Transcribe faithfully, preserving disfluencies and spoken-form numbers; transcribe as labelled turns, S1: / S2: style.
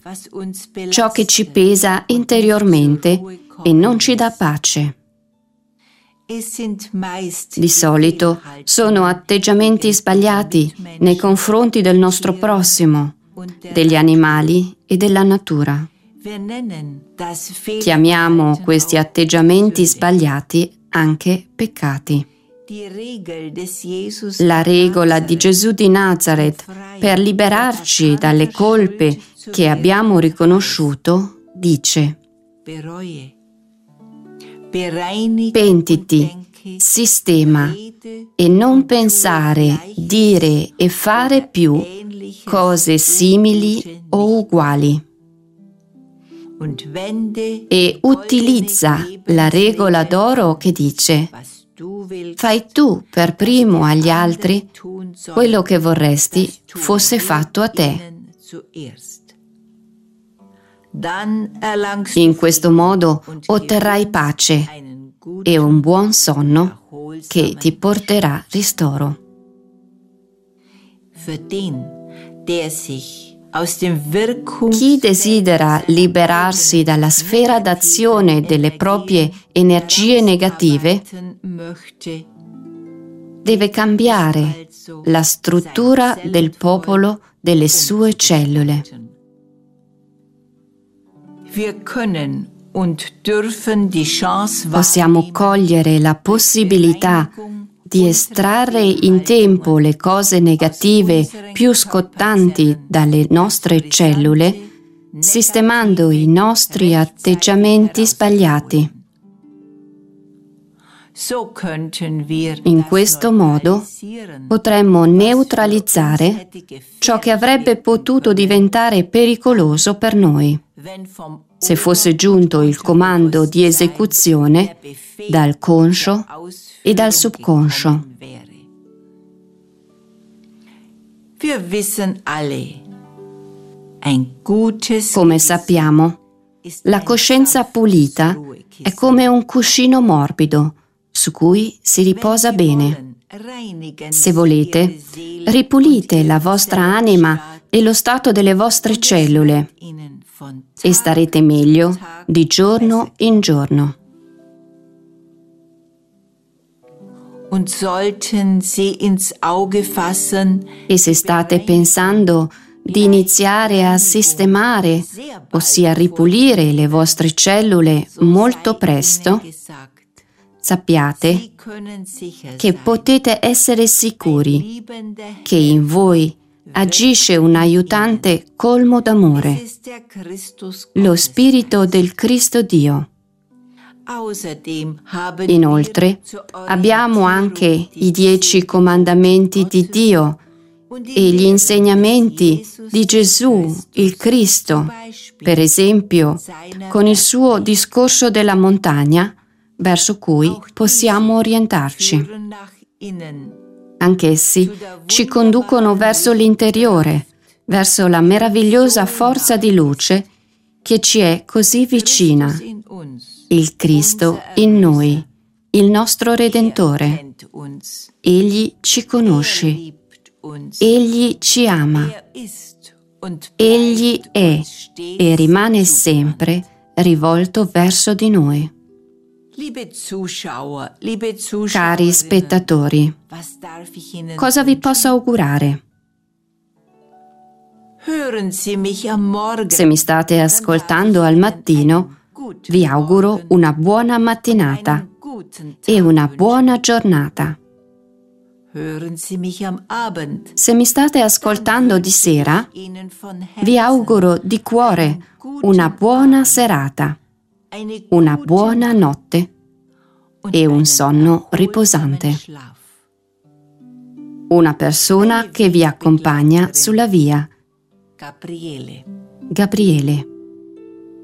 S1: ciò che ci pesa interiormente e non ci dà pace. Di solito sono atteggiamenti sbagliati nei confronti del nostro prossimo, degli animali e della natura. Chiamiamo questi atteggiamenti sbagliati anche peccati. La regola di Gesù di Nazareth per liberarci dalle colpe che abbiamo riconosciuto dice: pentiti, sistema e non pensare, dire e fare più cose simili o uguali. E utilizza la regola d'oro che dice: fai tu per primo agli altri quello che vorresti fosse fatto a te. In questo modo otterrai pace e un buon sonno che ti porterà ristoro. Chi desidera liberarsi dalla sfera d'azione delle proprie energie negative deve cambiare la struttura del popolo delle sue cellule. Possiamo cogliere la possibilità di estrarre in tempo le cose negative più scottanti dalle nostre cellule, sistemando i nostri atteggiamenti sbagliati. In questo modo potremmo neutralizzare ciò che avrebbe potuto diventare pericoloso per noi, se fosse giunto il comando di esecuzione dal conscio e dal subconscio. Come sappiamo, la coscienza pulita è come un cuscino morbido su cui si riposa bene. Se volete, ripulite la vostra anima e lo stato delle vostre cellule e starete meglio di giorno in giorno. E se state pensando di iniziare a sistemare, ossia ripulire le vostre cellule molto presto, sappiate che potete essere sicuri che in voi agisce un aiutante colmo d'amore, lo Spirito del Cristo Dio. Inoltre, abbiamo anche i dieci comandamenti di Dio e gli insegnamenti di Gesù, il Cristo, per esempio, con il suo discorso della montagna, verso cui possiamo orientarci. Anch'essi ci conducono verso l'interiore, verso la meravigliosa forza di luce che ci è così vicina, il Cristo in noi, il nostro Redentore. Egli ci conosce, Egli ci ama, Egli è e rimane sempre rivolto verso di noi. Cari spettatori, cosa vi posso augurare? Se mi state ascoltando al mattino, vi auguro una buona mattinata e una buona giornata. Se mi state ascoltando di sera, vi auguro di cuore una buona serata, una buona notte e un sonno riposante. Una persona che vi accompagna sulla via. Gabriele.